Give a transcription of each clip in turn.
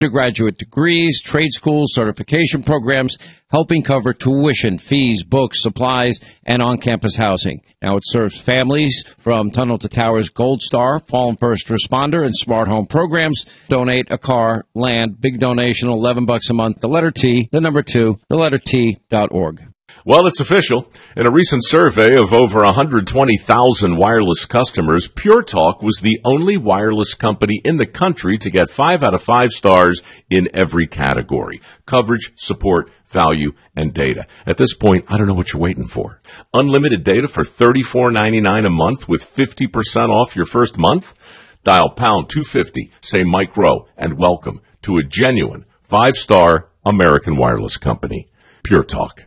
undergraduate degrees, trade schools, certification programs, helping cover tuition, fees, books, supplies, and on-campus housing. Now it serves families from Tunnel to Towers Gold Star, Fallen First Responder, and Smart Home programs. Donate a car, land, big donation, $11 a month. The letter T, the number 2, the letter T.org. Well, it's official. In a recent survey of over 120,000 wireless customers, Pure Talk was the only wireless company in the country to get 5 out of 5 stars in every category: coverage, support, value, and data. At this point, I don't know what you're waiting for. Unlimited data for $34.99 a month with 50% off your first month? Dial pound 250, say Mike Rowe, and welcome to a genuine 5-star American wireless company. Pure Talk.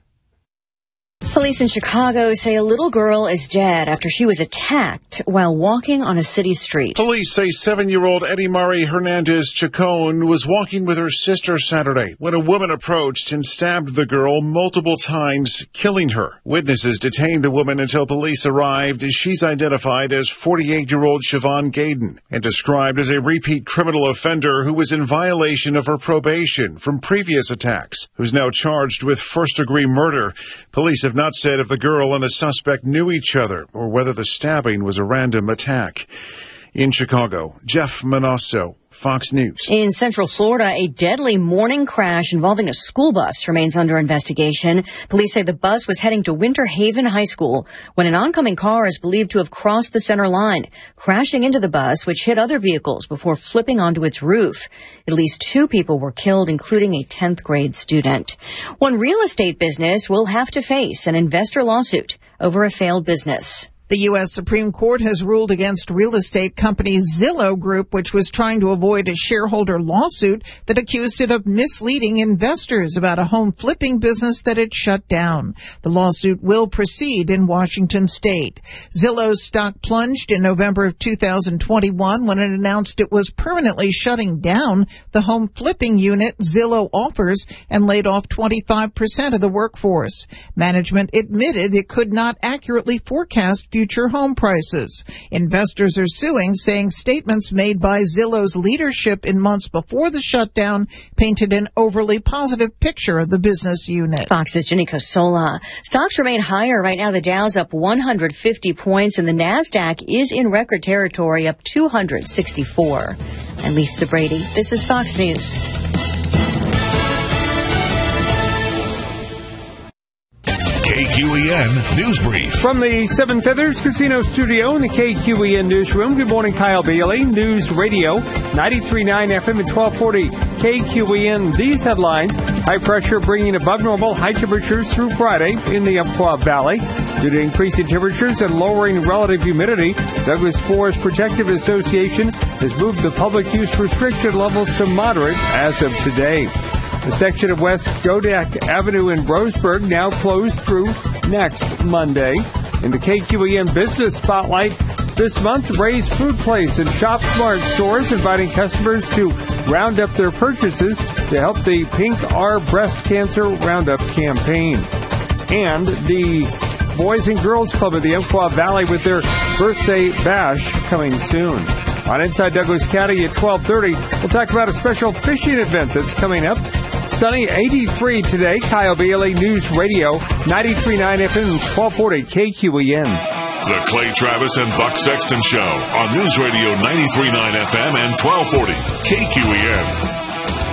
Police in Chicago say a little girl is dead after she was attacked while walking on a city street. Police say 7-year-old Eddie Murray Hernandez Chacon was walking with her sister Saturday when a woman approached and stabbed the girl multiple times, killing her. Witnesses detained the woman until police arrived. She's identified as 48-year-old Siobhan Gaden and described as a repeat criminal offender who was in violation of her probation from previous attacks, who's now charged with first-degree murder. Police have not said if the girl and the suspect knew each other or whether the stabbing was a random attack. In Chicago, Jeff Manasso, Fox News. In Central Florida, a deadly morning crash involving a school bus remains under investigation. Police say the bus was heading to Winter Haven High School when an oncoming car is believed to have crossed the center line, crashing into the bus, which hit other vehicles before flipping onto its roof. At least 2 people were killed, including a 10th grade student. One real estate business will have to face an investor lawsuit over a failed business. The U.S. Supreme Court has ruled against real estate company Zillow Group, which was trying to avoid a shareholder lawsuit that accused it of misleading investors about a home flipping business that it shut down. The lawsuit will proceed in Washington state. Zillow's stock plunged in November of 2021 when it announced it was permanently shutting down the home flipping unit Zillow offers and laid off 25% of the workforce. Management admitted it could not accurately forecast future home prices. Investors are suing, saying statements made by Zillow's leadership in months before the shutdown painted an overly positive picture of the business unit. Fox's Jenny Cosola. Stocks remain higher right now. The Dow's up 150 points and the NASDAQ is in record territory, up 264. I'm Lisa Brady. This is Fox News. KQEN News Brief. From the Seven Feathers Casino Studio in the KQEN Newsroom, good morning, Kyle Bailey. News Radio, 93.9 FM and 1240 KQEN. These headlines: high pressure bringing above normal high temperatures through Friday in the Umpqua Valley. Due to increasing temperatures and lowering relative humidity, Douglas Forest Protective Association has moved the public use restriction levels to moderate as of today. The section of West Godak Avenue in Roseburg now closed through next Monday. In the KQEN Business Spotlight this month, Ray's Food Place and Shop Smart stores inviting customers to round up their purchases to help the Pink R Breast Cancer Roundup campaign. And the Boys and Girls Club of the Umpqua Valley with their birthday bash coming soon. On Inside Douglas County at 12:30, we'll talk about a special fishing event that's coming up. Sunny 83 today. Kyle Bailey, News Radio, 93.9 FM, 1240 KQEN. The Clay Travis and Buck Sexton Show on News Radio 93.9 FM and 1240 KQEN.